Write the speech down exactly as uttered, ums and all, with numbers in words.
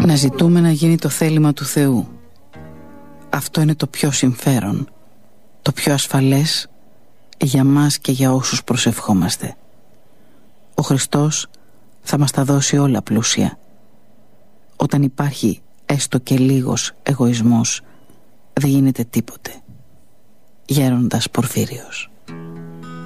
Να ζητούμε να γίνει το θέλημα του Θεού. Αυτό είναι το πιο συμφέρον, το πιο ασφαλές για μας και για όσους προσευχόμαστε. Ο Χριστός θα μας τα δώσει όλα πλούσια. Όταν υπάρχει έστω και λίγος εγωισμός, δεν γίνεται τίποτε. Γέροντας Πορφύριος.